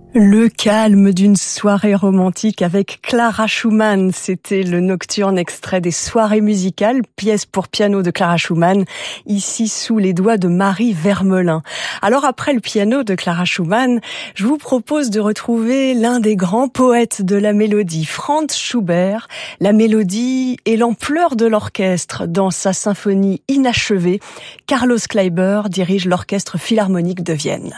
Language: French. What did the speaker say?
Le calme d'une soirée romantique avec Clara Schumann. C'était le nocturne extrait des Soirées musicales, pièce pour piano de Clara Schumann, ici sous les doigts de Marie Vermelin. Alors après le piano de Clara Schumann, je vous propose de retrouver l'un des grands poètes de la mélodie, Franz Schubert. La mélodie et l'ampleur de l'orchestre dans sa symphonie inachevée. Carlos Kleiber dirige l'orchestre philharmonique de Vienne.